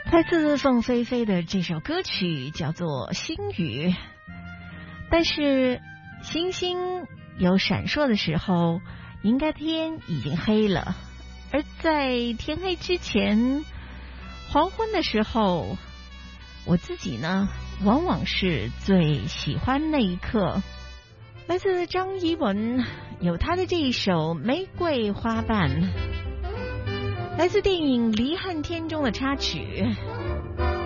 来自凤飞飞的这首歌曲叫做《星雨》，但是星星有闪烁的时候，应该天已经黑了，而在天黑之前，黄昏的时候，我自己呢，往往是最喜欢那一刻。来自张怡文，有他的这一首《玫瑰花瓣》，来自电影《离恨天》中的插曲。